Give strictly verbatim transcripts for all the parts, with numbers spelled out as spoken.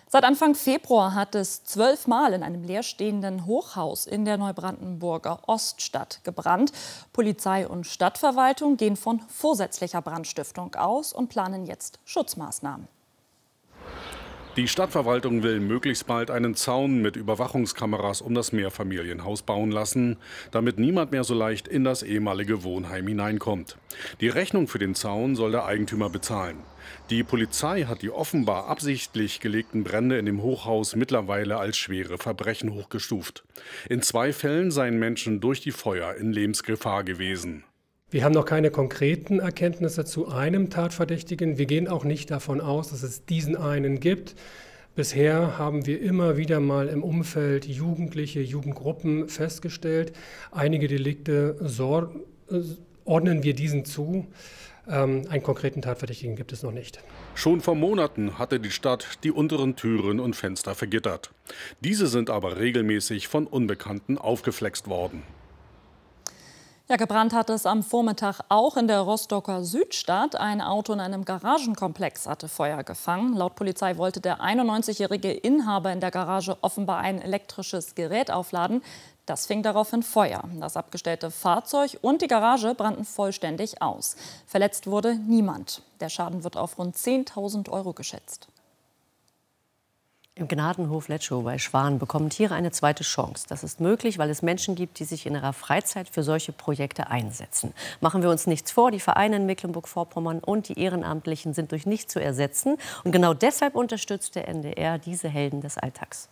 Seit Anfang Februar hat es zwölfmal in einem leerstehenden Hochhaus in der Neubrandenburger Oststadt gebrannt. Polizei und Stadtverwaltung gehen von vorsätzlicher Brandstiftung aus und planen jetzt Schutzmaßnahmen. Die Stadtverwaltung will möglichst bald einen Zaun mit Überwachungskameras um das Mehrfamilienhaus bauen lassen, damit niemand mehr so leicht in das ehemalige Wohnheim hineinkommt. Die Rechnung für den Zaun soll der Eigentümer bezahlen. Die Polizei hat die offenbar absichtlich gelegten Brände in dem Hochhaus mittlerweile als schwere Verbrechen hochgestuft. In zwei Fällen seien Menschen durch die Feuer in Lebensgefahr gewesen. Wir haben noch keine konkreten Erkenntnisse zu einem Tatverdächtigen. Wir gehen auch nicht davon aus, dass es diesen einen gibt. Bisher haben wir immer wieder mal im Umfeld Jugendliche, Jugendgruppen festgestellt. Einige Delikte sor- ordnen wir diesen zu. Ähm, einen konkreten Tatverdächtigen gibt es noch nicht. Schon vor Monaten hatte die Stadt die unteren Türen und Fenster vergittert. Diese sind aber regelmäßig von Unbekannten aufgeflext worden. Ja, gebrannt hat es am Vormittag auch in der Rostocker Südstadt. Ein Auto in einem Garagenkomplex hatte Feuer gefangen. Laut Polizei wollte der einundneunzigjährige Inhaber in der Garage offenbar ein elektrisches Gerät aufladen. Das fing daraufhin Feuer. Das abgestellte Fahrzeug und die Garage brannten vollständig aus. Verletzt wurde niemand. Der Schaden wird auf rund zehntausend Euro geschätzt. Im Gnadenhof Letschow bei Schwan bekommen Tiere eine zweite Chance. Das ist möglich, weil es Menschen gibt, die sich in ihrer Freizeit für solche Projekte einsetzen. Machen wir uns nichts vor, die Vereine in Mecklenburg-Vorpommern und die Ehrenamtlichen sind durch nichts zu ersetzen. Und genau deshalb unterstützt der N D R diese Helden des Alltags.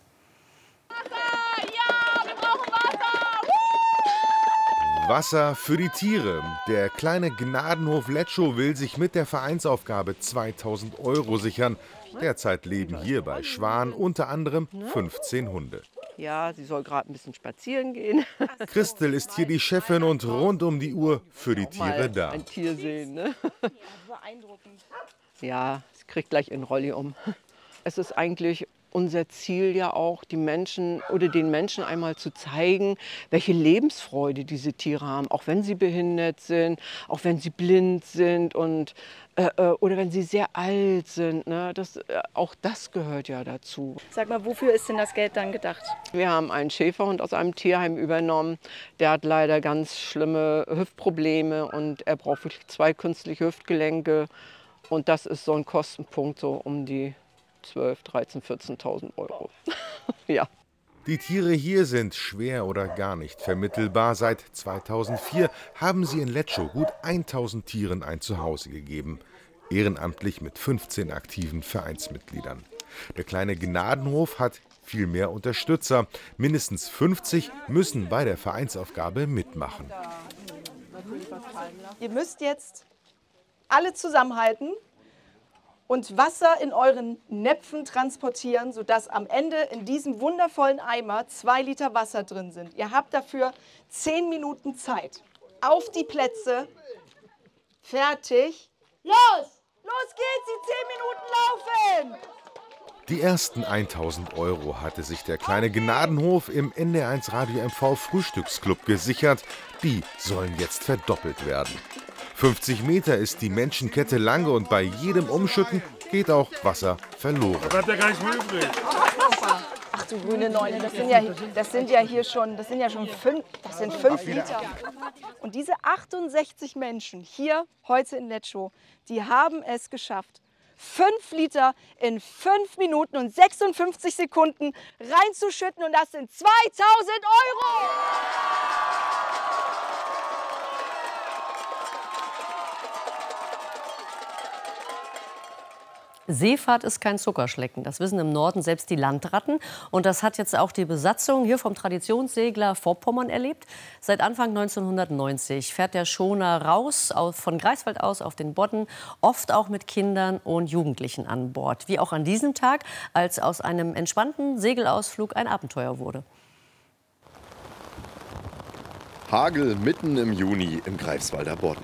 Wasser für die Tiere. Der kleine Gnadenhof Letschow will sich mit der Vereinsaufgabe zweitausend Euro sichern. Derzeit leben hier bei Schwan unter anderem fünfzehn Hunde. Ja, sie soll gerade ein bisschen spazieren gehen. Christel ist hier die Chefin und rund um die Uhr für die Tiere da. Ein Tier sehen, ne? Ja, sie kriegt gleich ihren Rolli um. Es ist eigentlich unser Ziel ja auch, die Menschen oder den Menschen einmal zu zeigen, welche Lebensfreude diese Tiere haben, auch wenn sie behindert sind, auch wenn sie blind sind und äh, oder wenn sie sehr alt sind. Ne? Das, äh, auch das gehört ja dazu. Sag mal, wofür ist denn das Geld dann gedacht? Wir haben einen Schäferhund aus einem Tierheim übernommen. Der hat leider ganz schlimme Hüftprobleme und er braucht wirklich zwei künstliche Hüftgelenke. Und das ist so ein Kostenpunkt, so um die zwölftausend, dreizehntausend, vierzehntausend Euro. Ja. Die Tiere hier sind schwer oder gar nicht vermittelbar. Seit zweitausendvier haben sie in Letschow gut tausend Tieren ein Zuhause gegeben. Ehrenamtlich mit fünfzehn aktiven Vereinsmitgliedern. Der kleine Gnadenhof hat viel mehr Unterstützer. Mindestens fünfzig müssen bei der Vereinsaufgabe mitmachen. Ihr müsst jetzt alle zusammenhalten und Wasser in euren Näpfen transportieren, sodass am Ende in diesem wundervollen Eimer zwei Liter Wasser drin sind. Ihr habt dafür zehn Minuten Zeit. Auf die Plätze. Fertig. Los! Los geht's, die zehn Minuten laufen! Die ersten tausend Euro hatte sich der kleine Gnadenhof im N D R eins Radio M V Frühstücksclub gesichert. Die sollen jetzt verdoppelt werden. fünfzig Meter ist die Menschenkette lang und bei jedem Umschütten geht auch Wasser verloren. Da bleibt ja gar nicht mehr übrig. Ach du grüne Neune, das sind ja, das sind ja hier schon, das sind ja schon fünf, das sind fünf Liter. Und diese achtundsechzig Menschen hier heute in Letschow, die haben es geschafft, fünf Liter in fünf Minuten und sechsundfünfzig Sekunden reinzuschütten und das sind zweitausend Euro! Seefahrt ist kein Zuckerschlecken. Das wissen im Norden selbst die Landratten. Und das hat jetzt auch die Besatzung hier vom Traditionssegler Vorpommern erlebt. Seit Anfang neunzehnhundertneunzig fährt der Schoner raus von Greifswald aus auf den Bodden, oft auch mit Kindern und Jugendlichen an Bord. Wie auch an diesem Tag, als aus einem entspannten Segelausflug ein Abenteuer wurde. Hagel mitten im Juni im Greifswalder Bodden.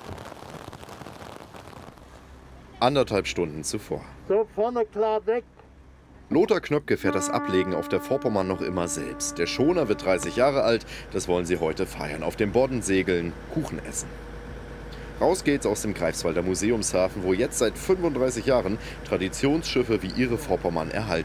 Anderthalb Stunden zuvor. So, vorne klar weg. Lothar Knöpke fährt das Ablegen auf der Vorpommern noch immer selbst. Der Schoner wird dreißig Jahre alt, das wollen sie heute feiern. Auf dem Bodden segeln, Kuchen essen. Raus geht's aus dem Greifswalder Museumshafen, wo jetzt seit fünfunddreißig Jahren Traditionsschiffe wie ihre Vorpommern erhalten